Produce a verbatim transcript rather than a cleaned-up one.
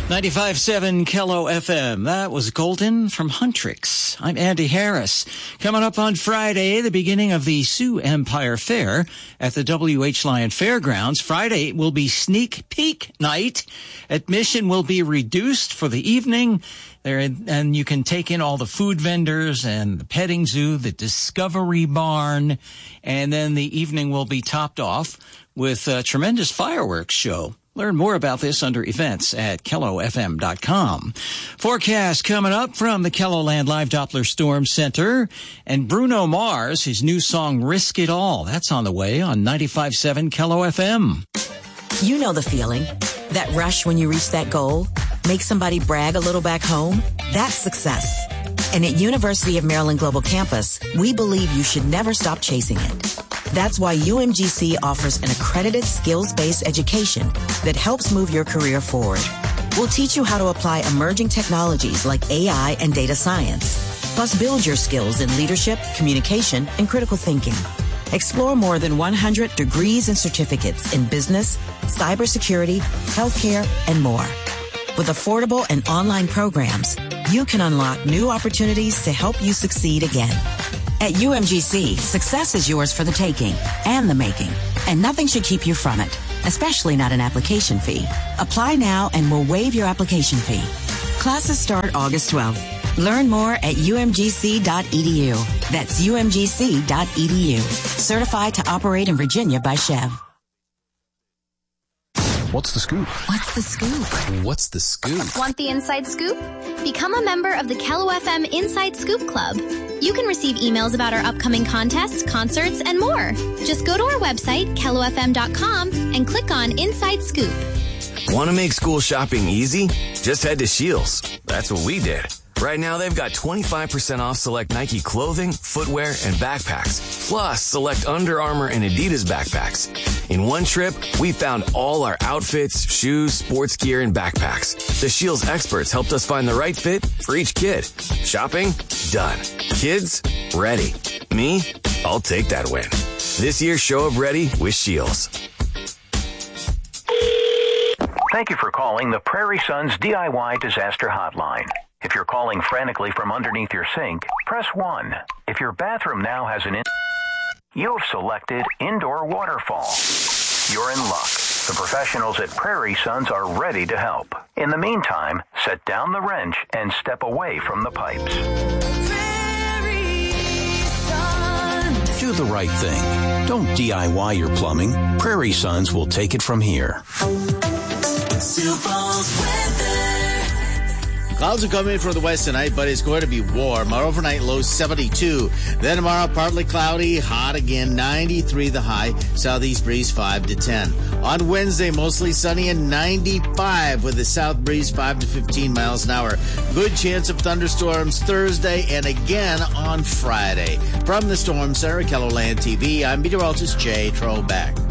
ninety-five point seven Kello F M. That was Golden from Huntrix. I'm Andy Harris. Coming up on Friday, the beginning of the Sioux Empire Fair at the W H Lyon Fairgrounds. Friday will be sneak peek night. Admission will be reduced for the evening. There, and you can take in all the food vendors and the petting zoo, the Discovery Barn, and then the evening will be topped off with a tremendous fireworks show. Learn more about this under events at kello f m dot com. Forecast coming up from the KELOLAND Live Doppler Storm Center. And Bruno Mars, his new song, Risk It All. That's on the way on ninety-five point seven Kello F M. You know the feeling. That rush when you reach that goal. Make somebody brag a little back home. That's success. And at University of Maryland Global Campus, we believe you should never stop chasing it. That's why U M G C offers an accredited skills-based education that helps move your career forward. We'll teach you how to apply emerging technologies like A I and data science, plus build your skills in leadership, communication, and critical thinking. Explore more than one hundred degrees and certificates in business, cybersecurity, healthcare, and more. With affordable and online programs, you can unlock new opportunities to help you succeed again. At U M G C, success is yours for the taking and the making, and nothing should keep you from it, especially not an application fee. Apply now and we'll waive your application fee. Classes start August twelfth. Learn more at u m g c dot e d u. That's u m g c dot e d u. Certified to operate in Virginia by Chev. What's the scoop? What's the scoop? What's the scoop? Want the inside scoop? Become a member of the Kello F M Inside Scoop Club. You can receive emails about our upcoming contests, concerts, and more. Just go to our website, kello f m dot com, and click on Inside Scoop. Want to make school shopping easy? Just head to Scheels. That's what we did. Right now, they've got twenty-five percent off select Nike clothing, footwear, and backpacks, plus select Under Armour and Adidas backpacks. In one trip, we found all our outfits, shoes, sports gear, and backpacks. The Scheels experts helped us find the right fit for each kid. Shopping? Done. Kids? Ready. Me? I'll take that win. This year, show up ready with Scheels. Thank you for calling the Prairie Sons D I Y Disaster Hotline. If you're calling frantically from underneath your sink, press one. If your bathroom now has an in- you've selected indoor waterfall. You're in luck. The professionals at Prairie Sons are ready to help. In the meantime, set down the wrench and step away from the pipes. Do the right thing. Don't D I Y your plumbing. Prairie Sons will take it from here. Clouds will come in from the west tonight, but it's going to be warm. Our overnight low seventy-two. Then tomorrow, partly cloudy, hot again, ninety-three the high. Southeast breeze five to ten. On Wednesday, mostly sunny and ninety-five with a south breeze five to fifteen miles an hour. Good chance of thunderstorms Thursday and again on Friday. From the Storm Center, KELOLAND T V, I'm meteorologist Jay Trobeck.